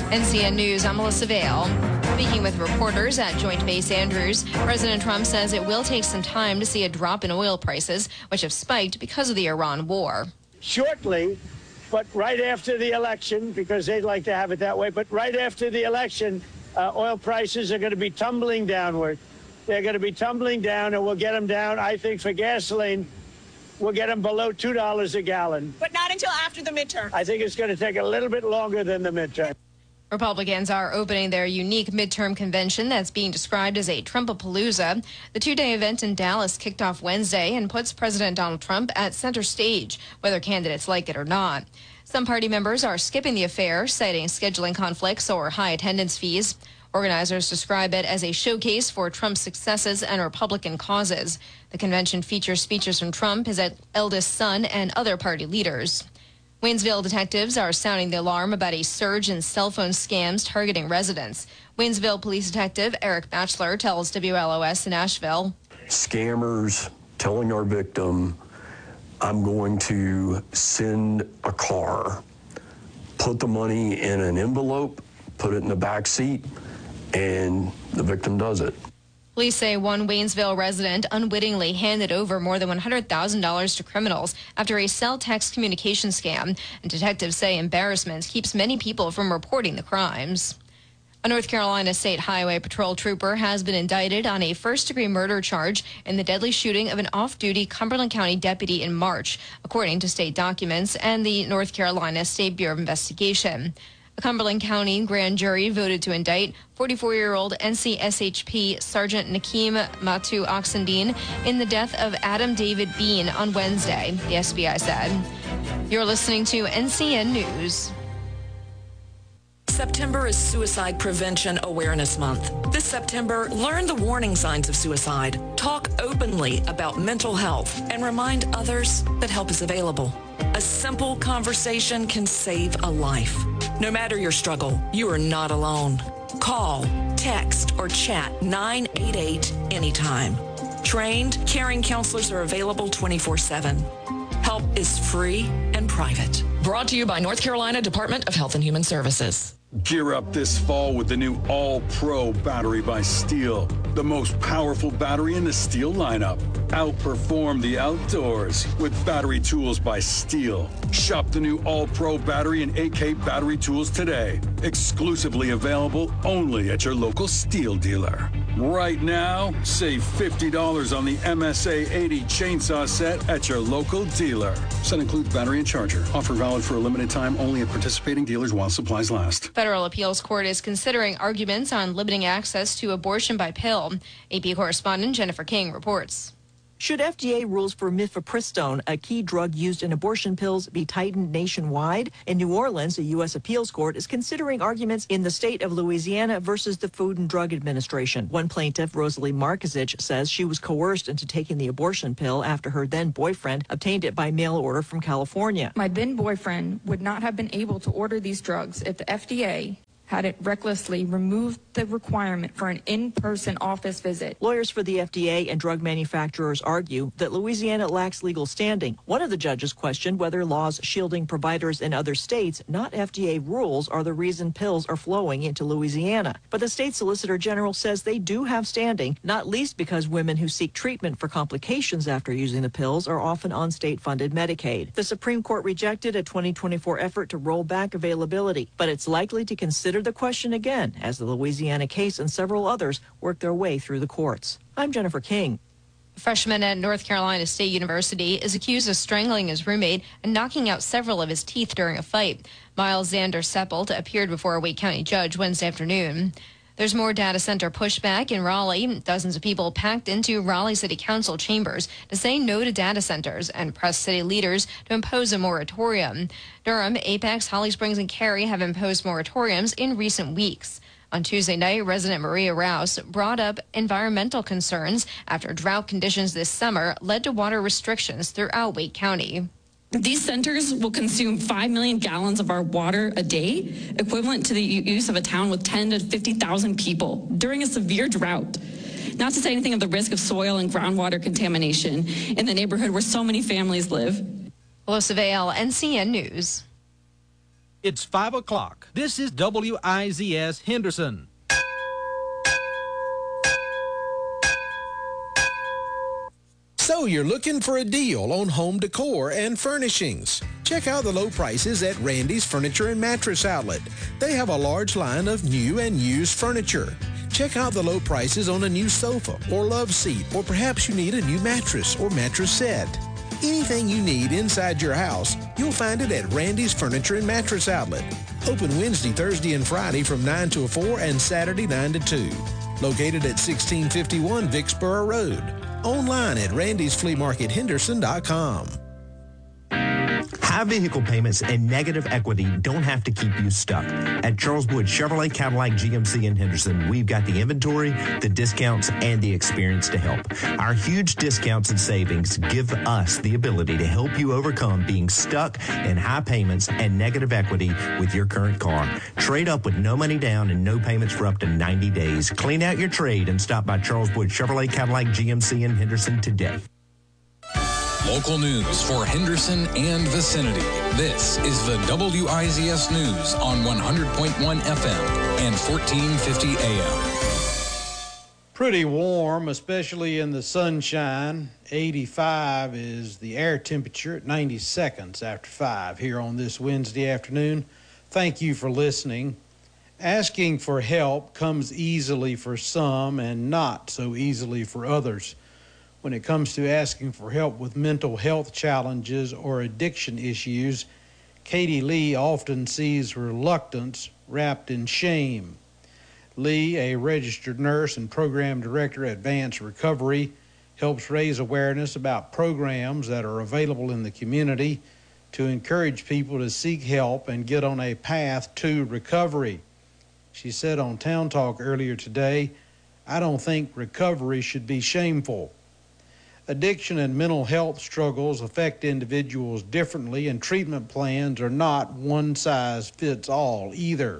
NCN News, I'm Melissa Vale. Speaking with reporters at Joint Base Andrews, President Trump says it will take some time to see a drop in oil prices, which have spiked because of the Iran war. Shortly, but right after the election, because they'd like to have it that way, but right after the election, oil prices are going to be tumbling downward. They're going to be tumbling down, and we'll get them down, I think, for gasoline. We'll get them below $2 a gallon. But not until after the midterm. I think it's going to take a little bit longer than the midterm. Republicans are opening their unique midterm convention that's being described as a Trumpapalooza. The two-day event in Dallas kicked off Wednesday and puts President Donald Trump at center stage, whether candidates like it or not. Some party members are skipping the affair, citing scheduling conflicts or high attendance fees. Organizers describe it as a showcase for Trump's successes and Republican causes. The convention features speeches from Trump, his eldest son, and other party leaders. Waynesville detectives are sounding the alarm about a surge in cell phone scams targeting residents. Waynesville Police Detective Eric Batchelor tells WLOS in Asheville. Scammers telling our victim, I'm going to send a car, put the money in an envelope, put it in the back seat, and the victim does it. Police say one Waynesville resident unwittingly handed over more than $100,000 to criminals after a cell text communication scam, and detectives say embarrassment keeps many people from reporting the crimes. A North Carolina State Highway Patrol trooper has been indicted on a first-degree murder charge in the deadly shooting of an off-duty Cumberland County deputy in March, according to state documents and the North Carolina State Bureau of Investigation. A Cumberland County grand jury voted to indict 44-year-old NCSHP Sergeant Nakeem Matu Oxendine in the death of Adam David Bean on Wednesday, the SBI said. You're listening to NCN News. September is Suicide Prevention Awareness Month. This September, learn the warning signs of suicide, talk openly about mental health, and remind others that help is available. A simple conversation can save a life. No matter your struggle, you are not alone. Call, text, or chat 988 anytime. Trained, caring counselors are available 24/7. Help is free and private. Brought to you by North Carolina Department of Health and Human Services. Gear up this fall with the new All-Pro battery by Steel, the most powerful battery in the Steel lineup. Outperform the outdoors with battery tools by Steel. Shop the new All-Pro battery and AK battery tools today. Exclusively available only at your local Steel dealer. Right now, save $50 on the MSA 80 chainsaw set at your local dealer. Set includes battery and charger. Offer valid for a limited time only at participating dealers while supplies last. Federal Appeals Court is considering arguments on limiting access to abortion by pill. AP correspondent Jennifer King reports. Should FDA rules for mifepristone, a key drug used in abortion pills, be tightened nationwide? In New Orleans, a U.S. appeals court is considering arguments in the state of Louisiana versus the Food and Drug Administration. One plaintiff, Rosalie Markazich, says she was coerced into taking the abortion pill after her then-boyfriend obtained it by mail order from California. My then-boyfriend would not have been able to order these drugs if the FDA had it recklessly removed the requirement for an in-person office visit. Lawyers for the FDA and drug manufacturers argue that Louisiana lacks legal standing. One of the judges questioned whether laws shielding providers in other states, not FDA rules, are the reason pills are flowing into Louisiana. But the state solicitor general says they do have standing, not least because women who seek treatment for complications after using the pills are often on state-funded Medicaid. The Supreme Court rejected a 2024 effort to roll back availability, but it's likely to consider the question again as the Louisiana case and several others work their way through the courts. I'm Jennifer King. A freshman at North Carolina State University is accused of strangling his roommate and knocking out several of his teeth during a fight. Miles Xander Seppelt appeared before a Wake County judge Wednesday afternoon. There's more data center pushback in Raleigh. Dozens of people packed into Raleigh City Council chambers to say no to data centers and press city leaders to impose a moratorium. Durham, Apex, Holly Springs, and Cary have imposed moratoriums in recent weeks. On Tuesday night, resident Maria Rouse brought up environmental concerns after drought conditions this summer led to water restrictions throughout Wake County. These centers will consume 5 million gallons of our water a day, equivalent to the use of a town with 10 to 50,000 people during a severe drought. Not to say anything of the risk of soil and groundwater contamination in the neighborhood where so many families live. Melissa Vale, NCN News. It's 5 o'clock. This is WIZS Henderson. So you're looking for a deal on home decor and furnishings. Check out the low prices at Randy's Furniture and Mattress Outlet. They have a large line of new and used furniture. Check out the low prices on a new sofa or love seat, or perhaps you need a new mattress or mattress set. Anything you need inside your house, you'll find it at Randy's Furniture and Mattress Outlet. Open Wednesday, Thursday, and Friday from 9 to 4 and Saturday 9 to 2. Located at 1651 Vicksboro Road. Online at randysfleamarkethenderson.com. High vehicle payments and negative equity don't have to keep you stuck. At Charles Wood Chevrolet Cadillac GMC in Henderson, we've got the inventory, the discounts, and the experience to help. Our huge discounts and savings give us the ability to help you overcome being stuck in high payments and negative equity with your current car. Trade up with no money down and no payments for up to 90 days. Clean out your trade and stop by Charles Wood Chevrolet Cadillac GMC in Henderson today. Local news for Henderson and vicinity. This is the WIZS News on 100.1 FM and 1450 AM. Pretty warm, especially in the sunshine. 85 is the air temperature at 90 seconds after 5 here on this Wednesday afternoon. Thank you for listening. Asking for help comes easily for some and not so easily for others. When it comes to asking for help with mental health challenges or addiction issues, Katie Lee often sees reluctance wrapped in shame. Lee, a registered nurse and program director at Advanced Recovery, helps raise awareness about programs that are available in the community to encourage people to seek help and get on a path to recovery. She said on Town Talk earlier today, "I don't think recovery should be shameful." Addiction and mental health struggles affect individuals differently, and treatment plans are not one size fits all either.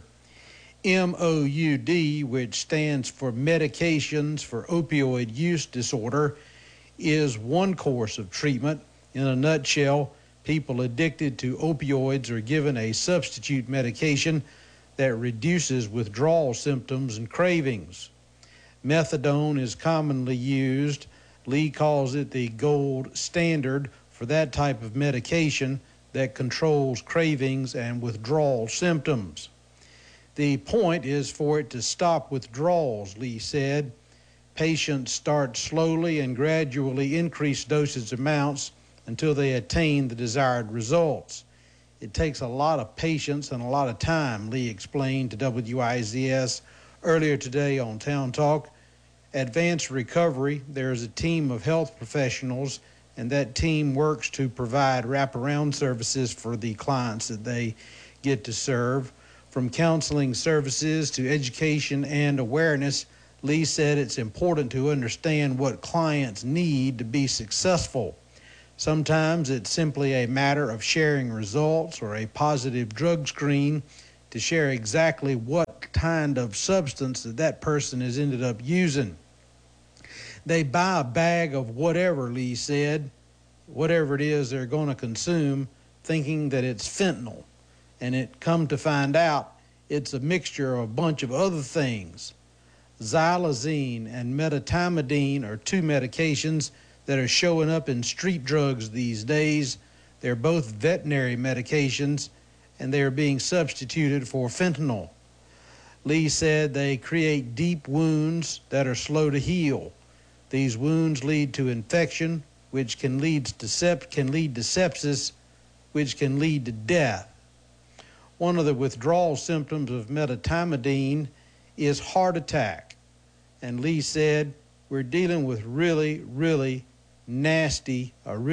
MOUD, which stands for Medications for Opioid Use Disorder, is one course of treatment. In a nutshell, people addicted to opioids are given a substitute medication that reduces withdrawal symptoms and cravings. Methadone is commonly used. Lee calls it the gold standard for that type of medication that controls cravings and withdrawal symptoms. The point is for it to stop withdrawals, Lee said. Patients start slowly and gradually increase dosage amounts until they attain the desired results. It takes a lot of patience and a lot of time, Lee explained to WIZS earlier today on Town Talk. Advanced Recovery, there is a team of health professionals, and that team works to provide wraparound services for the clients that they get to serve. From counseling services to education and awareness, Lee said it's important to understand what clients need to be successful. Sometimes it's simply a matter of sharing results or a positive drug screen to share exactly what kind of substance that person has ended up using. They buy a bag of whatever, Lee said, whatever it is they're going to consume, thinking that it's fentanyl. And it come to find out it's a mixture of a bunch of other things. Xylazine and metamidine are two medications that are showing up in street drugs these days. They're both veterinary medications, and they are being substituted for fentanyl. Lee said they create deep wounds that are slow to heal. These wounds lead to infection, which can lead to sepsis, which can lead to death. One of the withdrawal symptoms of metamidine is heart attack. And Lee said, we're dealing with really nasty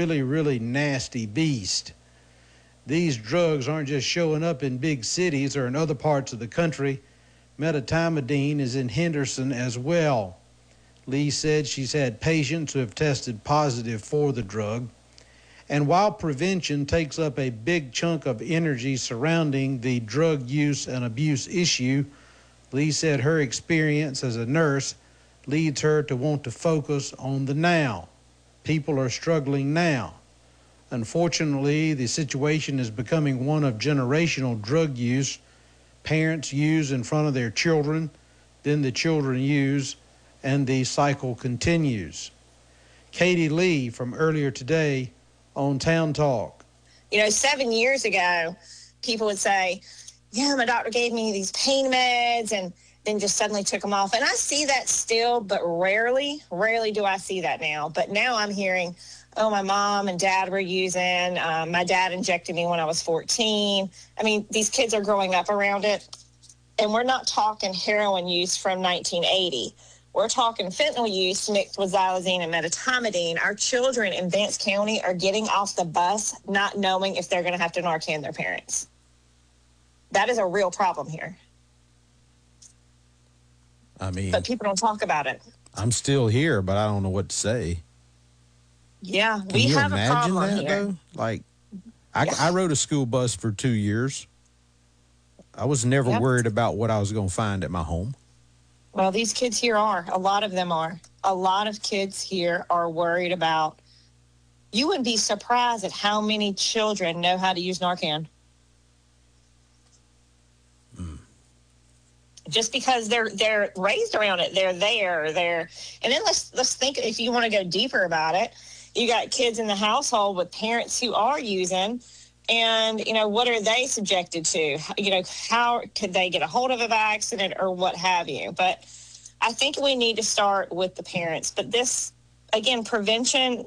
beast. These drugs aren't just showing up in big cities or in other parts of the country. Metamidine is in Henderson as well. Lee said she's had patients who have tested positive for the drug. And while prevention takes up a big chunk of energy surrounding the drug use and abuse issue, Lee said her experience as a nurse leads her to want to focus on the now. People are struggling now. Unfortunately, the situation is becoming one of generational drug use. Parents use in front of their children, then the children use, and the cycle continues. Katie Lee from earlier today on Town Talk. 7 years ago, people would say, yeah, my doctor gave me these pain meds and then just suddenly took them off. And I see that still, but rarely do I see that now. But now I'm hearing, oh, my mom and dad were using, my dad injected me when I was 14. I mean, these kids are growing up around it. And we're not talking heroin use from 1980. We're talking fentanyl use mixed with xylazine and medetomidine. Our children in Vance County are getting off the bus not knowing if they're going to have to Narcan their parents. That is a real problem here. But people don't talk about it. I'm still here, but I don't know what to say. Yeah, we have a problem here. Though? Like, I rode a school bus for 2 years. I was never worried about what I was going to find at my home. Well, these kids here are. A lot of them are. A lot of kids here are worried about. You would be surprised at how many children know how to use Narcan. Just because they're raised around it, they're there. And then let's think, if you want to go deeper about it, you got kids in the household with parents who are using, and what are they subjected to? How could they get a hold of an accident or what have you? But I think we need to start with the parents. But this, again, prevention.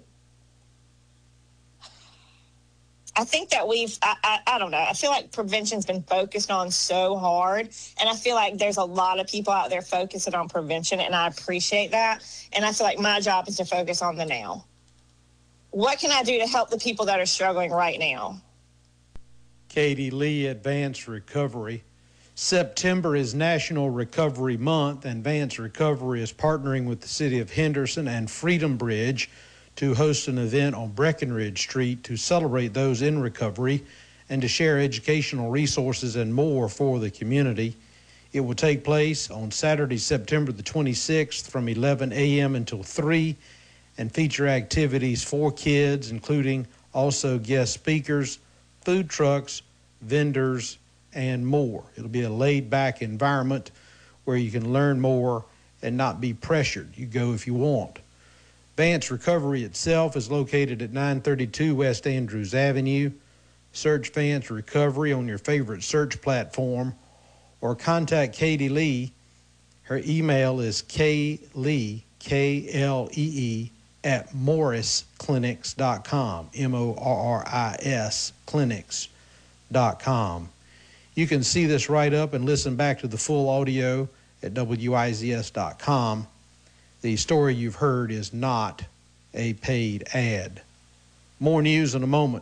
I think that I don't know. I feel like prevention's been focused on so hard. And I feel like there's a lot of people out there focusing on prevention, and I appreciate that. And I feel like my job is to focus on the now. What can I do to help the people that are struggling right now? Katie Lee at Vance Recovery. September is National Recovery Month, and Vance Recovery is partnering with the City of Henderson and Freedom Bridge to host an event on Breckenridge Street to celebrate those in recovery and to share educational resources and more for the community. It will take place on Saturday, September the 26th from 11 a.m. until 3 and feature activities for kids, including also guest speakers, food trucks, vendors, and more. It'll be a laid-back environment where you can learn more and not be pressured. You go if you want. Vance Recovery itself is located at 932 West Andrews Avenue. Search Vance Recovery on your favorite search platform or contact Katie Lee. Her email is klee, Klee, at morrisclinics.com, MORRIS clinics.com. You can see this write-up and listen back to the full audio at WIZS.com. The story you've heard is not a paid ad. More news in a moment.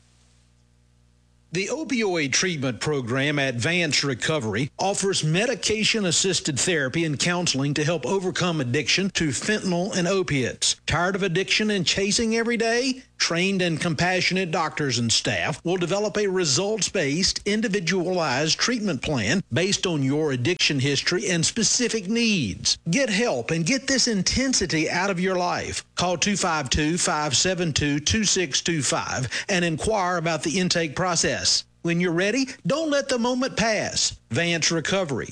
The opioid treatment program at Vance Recovery offers medication-assisted therapy and counseling to help overcome addiction to fentanyl and opiates. Tired of addiction and chasing every day? Trained and compassionate doctors and staff will develop a results-based, individualized treatment plan based on your addiction history and specific needs. Get help and get this intensity out of your life. Call 252-572-2625 and inquire about the intake process. When you're ready, don't let the moment pass. Vance Recovery,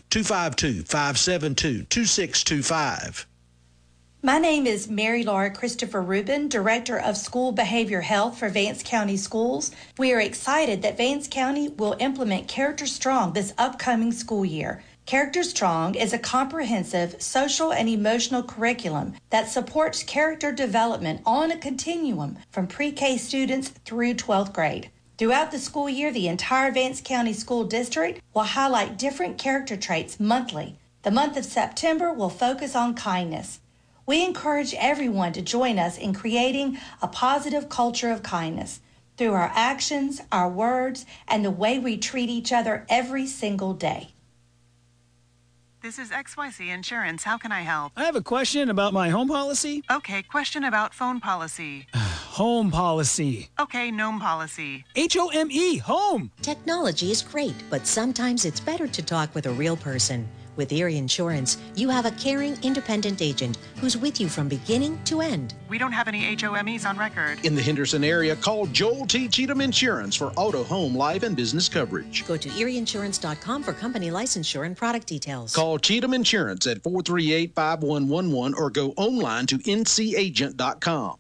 252-572-2625. My name is Mary Laura Christopher Rubin, Director of School Behavior Health for Vance County Schools. We are excited that Vance County will implement Character Strong this upcoming school year. Character Strong is a comprehensive social and emotional curriculum that supports character development on a continuum from pre-K students through 12th grade. Throughout the school year, the entire Vance County School District will highlight different character traits monthly. The month of September will focus on kindness. We encourage everyone to join us in creating a positive culture of kindness through our actions, our words, and the way we treat each other every single day. This is XYZ Insurance. How can I help? I have a question about my home policy. Okay, question about phone policy. Home policy. Okay, gnome policy. HOME, home. Technology is great, but sometimes it's better to talk with a real person. With Erie Insurance, you have a caring, independent agent who's with you from beginning to end. We don't have any HOMEs on record. In the Henderson area, call Joel T. Cheatham Insurance for auto, home, life, and business coverage. Go to erieinsurance.com for company licensure and product details. Call Cheatham Insurance at 438-5111 or go online to ncagent.com.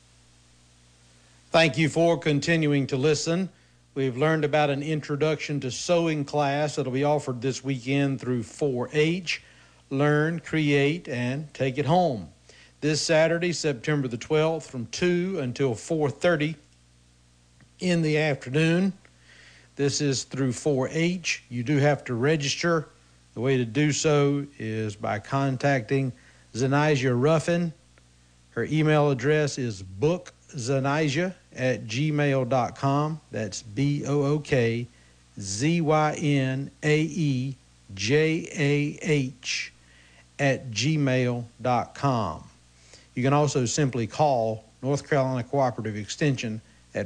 Thank you for continuing to listen. We've learned about an introduction to sewing class that'll be offered this weekend through 4-H. Learn, create, and take it home. This Saturday, September the 12th, from 2 until 4:30 in the afternoon. This is through 4-H. You do have to register. The way to do so is by contacting Zanijah Ruffin. Her email address is bookzanijah@gmail.com. That's BOOKZYNAEJAH@gmail.com. You can also simply call North Carolina Cooperative Extension at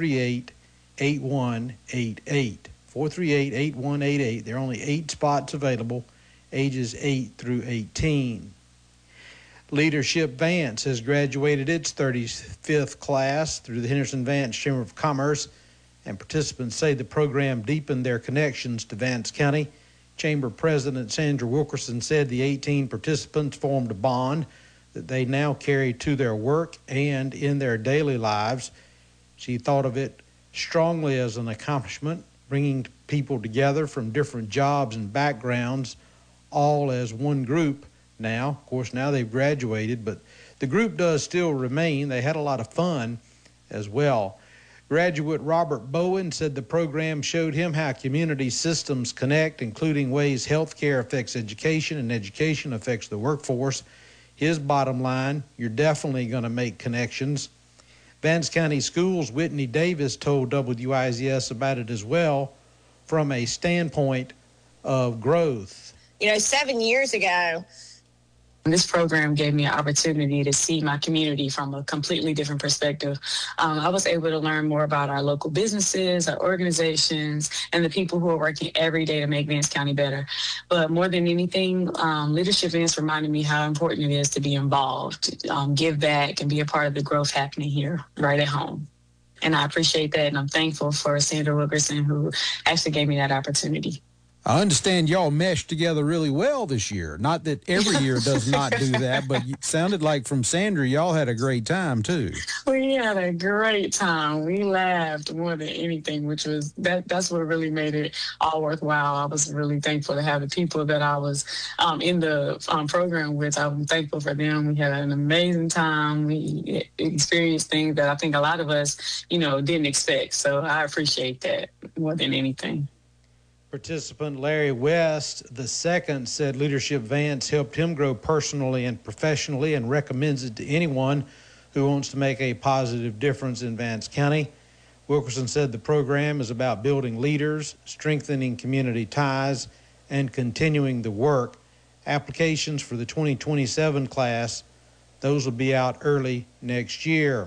438-8188. 438-8188. There are only 8 spots available, ages 8 through 18. Leadership Vance has graduated its 35th class through the Henderson Vance Chamber of Commerce, and participants say the program deepened their connections to Vance County. Chamber President Sandra Wilkerson said the 18 participants formed a bond that they now carry to their work and in their daily lives. She thought of it strongly as an accomplishment, bringing people together from different jobs and backgrounds, all as one group. Now, of course, now they've graduated, but the group does still remain. They had a lot of fun as well. Graduate Robert Bowen said the program showed him how community systems connect, including ways healthcare affects education and education affects the workforce. His bottom line, you're definitely going to make connections. Vance County Schools' Whitney Davis told WIZS about it as well from a standpoint of growth. 7 years ago, this program gave me an opportunity to see my community from a completely different perspective. I was able to learn more about our local businesses, our organizations, and the people who are working every day to make Vance County better. But more than anything, Leadership Vance reminded me how important it is to be involved, give back, and be a part of the growth happening here right at home. And I appreciate that, and I'm thankful for Sandra Wilkerson, who actually gave me that opportunity. I understand y'all meshed together really well this year. Not that every year does not do that, but it sounded like from Sandra, y'all had a great time too. We had a great time. We laughed more than anything, which was that's what really made it all worthwhile. I was really thankful to have the people that I was in the program with. I'm thankful for them. We had an amazing time. We experienced things that I think a lot of us, didn't expect. So I appreciate that more than anything. Participant Larry West II said Leadership Vance helped him grow personally and professionally and recommends it to anyone who wants to make a positive difference in Vance County. Wilkerson said the program is about building leaders, strengthening community ties, and continuing the work. Applications for the 2027 class, those will be out early next year.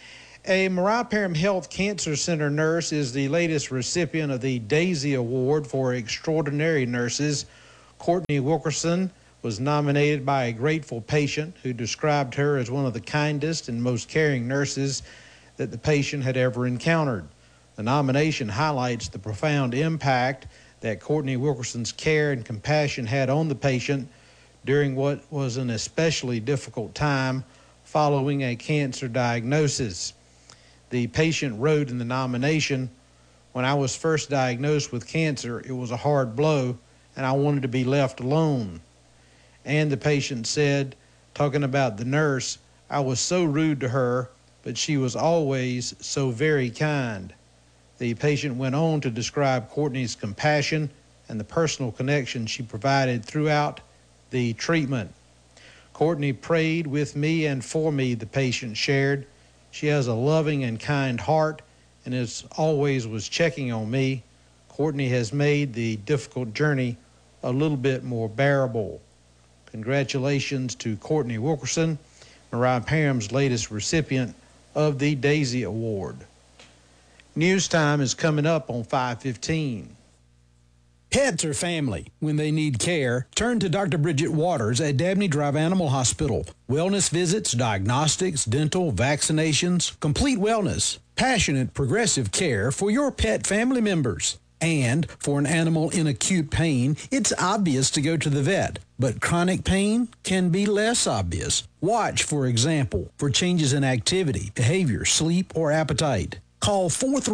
A Mariah Parham Health Cancer Center nurse is the latest recipient of the Daisy Award for Extraordinary Nurses. Courtney Wilkerson was nominated by a grateful patient who described her as one of the kindest and most caring nurses that the patient had ever encountered. The nomination highlights the profound impact that Courtney Wilkerson's care and compassion had on the patient during what was an especially difficult time following a cancer diagnosis. The patient wrote in the nomination, "When I was first diagnosed with cancer, it was a hard blow, and I wanted to be left alone." And the patient said, talking about the nurse, "I was so rude to her, but she was always so very kind." The patient went on to describe Courtney's compassion and the personal connection she provided throughout the treatment. "Courtney prayed with me and for me," the patient shared. "She has a loving and kind heart and as always was checking on me. Courtney has made the difficult journey a little bit more bearable." Congratulations to Courtney Wilkerson, Mariah Parham's latest recipient of the Daisy Award. News time is coming up on 5:15. Pets are family. When they need care, turn to Dr. Bridget Waters at Dabney Drive Animal Hospital. Wellness visits, diagnostics, dental, vaccinations, complete wellness. Passionate, progressive care for your pet family members. And for an animal in acute pain, it's obvious to go to the vet. But chronic pain can be less obvious. Watch, for example, for changes in activity, behavior, sleep, or appetite. Call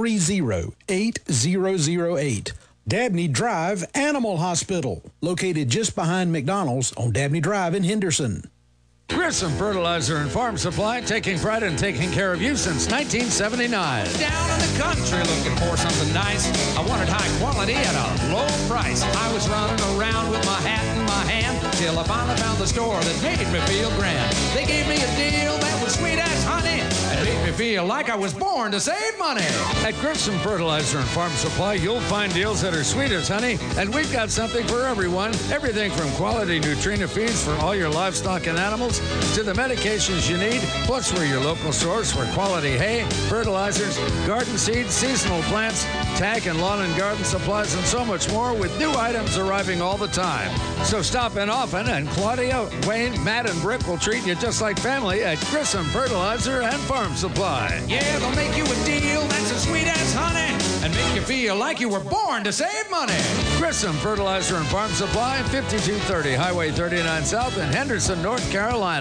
430-8008. Dabney Drive Animal Hospital, located just behind McDonald's on Dabney Drive in Henderson. Grissom Fertilizer and Farm Supply, taking pride in taking care of you since 1979. Down in the country looking for something nice. I wanted high quality at a low price. I was running around with my hat in my hand till I finally found the store that made me feel grand. They gave me a deal that was sweet as honey and made me feel like I was born to save money. At Grissom Fertilizer and Farm Supply, you'll find deals that are sweet as honey, and we've got something for everyone. Everything from quality Nutrina feeds for all your livestock and animals to the medications you need, plus we're your local source for quality hay, fertilizers, garden seeds, seasonal plants, tack and lawn and garden supplies, and so much more, with new items arriving all the time. So stop in often, and Claudia, Wayne, Matt, and Brick will treat you just like family at Grissom Fertilizer and Farm Supply. Yeah, they'll make you a deal that's as sweet as honey and make you feel like you were born to save money. Grissom Fertilizer and Farm Supply, 5230 Highway 39 South in Henderson, North Carolina.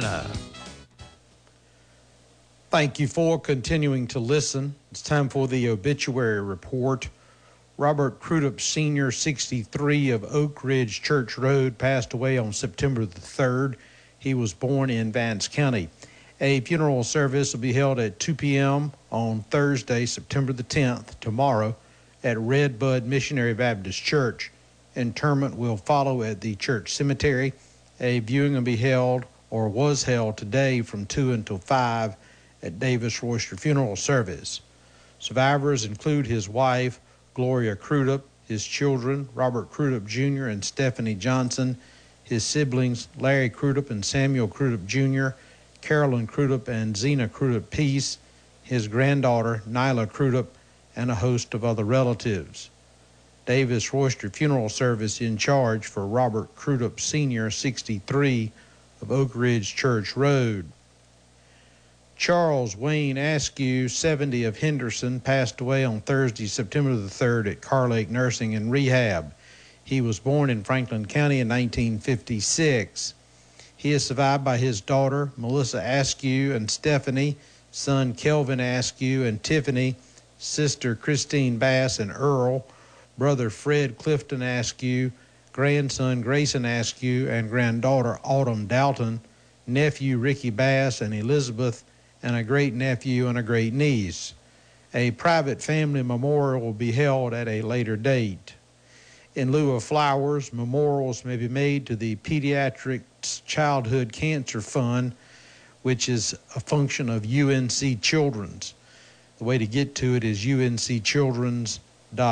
Thank you for continuing to listen. It's time for the obituary report. Robert Crudup Sr., 63, of Oak Ridge Church Road, passed away on September the 3rd. He was born in Vance County. A funeral service will be held at 2 p.m. on Thursday, September the 10th, tomorrow, at Red Bud Missionary Baptist Church. Interment will follow at the church cemetery. A viewing will be held, or was held, today from 2 until 5 at Davis Royster Funeral Service. Survivors include his wife, Gloria Crudup, his children, Robert Crudup Jr. and Stephanie Johnson, his siblings, Larry Crudup and Samuel Crudup Jr., Carolyn Crudup and Zena Crudup Peace, his granddaughter, Nyla Crudup, and a host of other relatives. Davis Royster Funeral Service in charge for Robert Crudup Sr., 63, of Oak Ridge Church Road. Charles Wayne Askew, 70, of Henderson, passed away on Thursday, September the 3rd at Car Lake Nursing and Rehab. He was born in Franklin County in 1956. He is survived by his daughter, Melissa Askew, and Stephanie, son Kelvin Askew and Tiffany, sister Christine Bass and Earl, brother Fred Clifton Askew, grandson Grayson Askew, and granddaughter Autumn Dalton, nephew Ricky Bass and Elizabeth, and a great-nephew and a great-niece. A private family memorial will be held at a later date. In lieu of flowers, memorials may be made to the Pediatric Childhood Cancer Fund, which is a function of UNC Children's. The way to get to it is uncchildrens.org,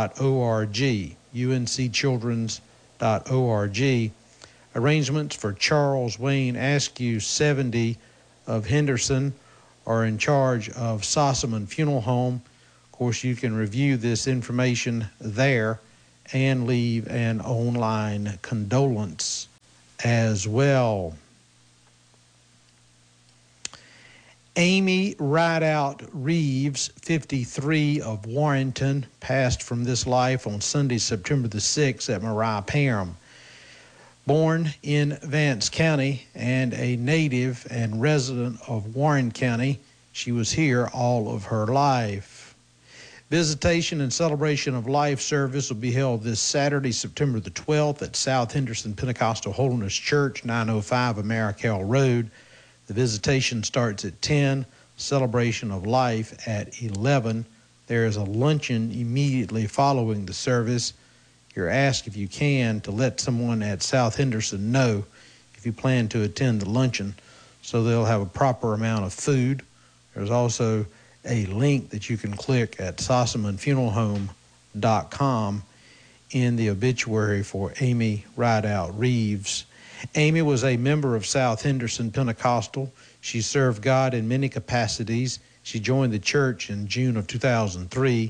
uncchildrens.org. Arrangements for Charles Wayne Askew, 70, of Henderson, are in charge of Sossaman Funeral Home. Of course, you can review this information there and leave an online condolence as well. Amy Rideout Reeves, 53, of Warrenton, passed from this life on Sunday, September the 6th at Mariah Parham. Born in Vance County and a native and resident of Warren County, she was here all of her life. Visitation and Celebration of Life service will be held this Saturday, September the 12th at South Henderson Pentecostal Holiness Church, 905 Americal Road. The visitation starts at 10, Celebration of Life at 11. There is a luncheon immediately following the service. You're asked, if you can, to let someone at South Henderson know if you plan to attend the luncheon, so they'll have a proper amount of food. There's also a link that you can click at SossamanFuneralHome.com in the obituary for Amy Rideout Reeves. Amy was a member of South Henderson Pentecostal. She served God in many capacities. She joined the church in June of 2003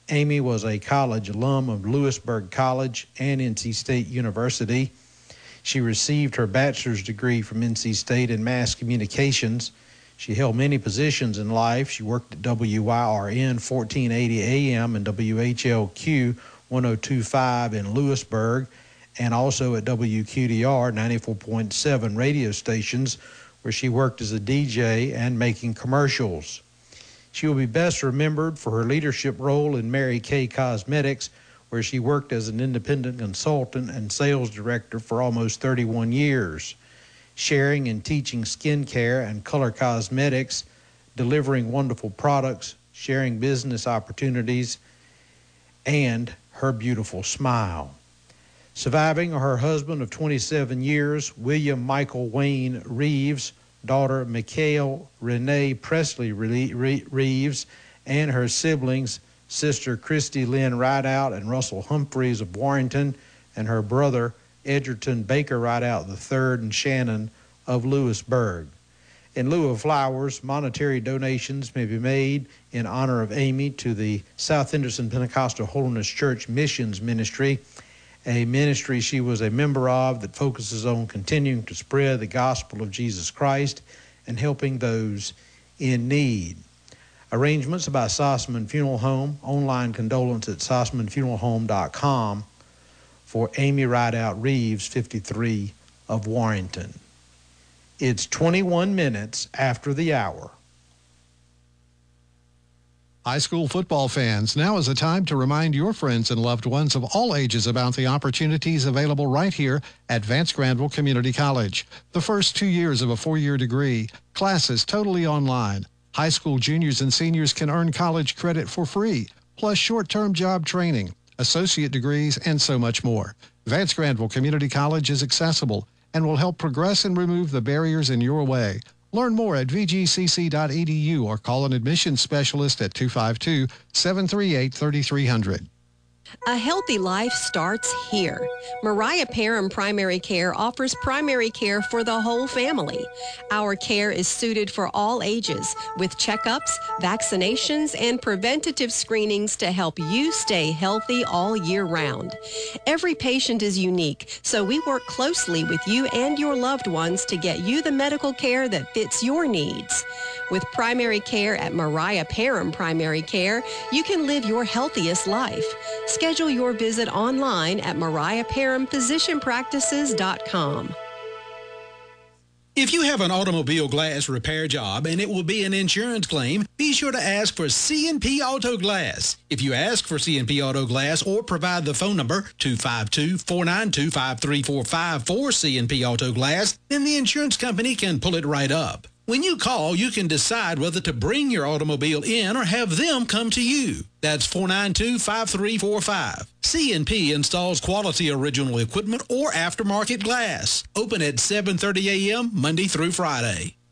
Amy was a college alum of Lewisburg College and NC State University. She received her bachelor's degree from NC State in mass communications. She held many positions in life. She worked at WYRN 1480 AM and WHLQ 1025 in Lewisburg, and also at WQDR 94.7 radio stations, where she worked as a DJ and making commercials. She will be best remembered for her leadership role in Mary Kay Cosmetics, where she worked as an independent consultant and sales director for almost 31 years, sharing and teaching skincare and color cosmetics, delivering wonderful products, sharing business opportunities, and her beautiful smile. Surviving are her husband of 27 years, William Michael Wayne Reeves, daughter Mikhail Renee Presley Reeves, and her siblings, sister Christy Lynn Rideout and Russell Humphreys of Warrington, and her brother Edgerton Baker Rideout III and Shannon of Lewisburg. In lieu of flowers, monetary donations may be made in honor of Amy to the South Henderson Pentecostal Holiness Church Missions Ministry, a ministry she was a member of that focuses on continuing to spread the gospel of Jesus Christ and helping those in need. Arrangements by Sossaman Funeral Home, online condolence at SossamanFuneralHome.com for Amy Rideout Reeves, 53, of Warrington. It's 21 minutes after the hour. High school football fans, now is the time to remind your friends and loved ones of all ages about the opportunities available right here at Vance Granville Community College. The first 2 years of a 4-year degree, classes totally online. High school juniors and seniors can earn college credit for free, plus short-term job training, associate degrees, and so much more. Vance Granville Community College is accessible and will help progress and remove the barriers in your way. Learn more at vgcc.edu or call an admissions specialist at 252-738-3300. A healthy life starts here. Mariah Parham Primary Care offers primary care for the whole family. Our care is suited for all ages with checkups, vaccinations, and preventative screenings to help you stay healthy all year round. Every patient is unique, so we work closely with you and your loved ones to get you the medical care that fits your needs. With primary care at Mariah Parham Primary Care, you can live your healthiest life. Schedule your visit online at MariahParhamPhysicianPractices.com. If you have an automobile glass repair job and it will be an insurance claim, be sure to ask for C&P Auto Glass. If you ask for C&P Auto Glass or provide the phone number 252-492-5345 for C&P Auto Glass, then the insurance company can pull it right up. When you call, you can decide whether to bring your automobile in or have them come to you. That's 492-5345. C&P installs quality original equipment or aftermarket glass. Open at 7:30 a.m. Monday through Friday.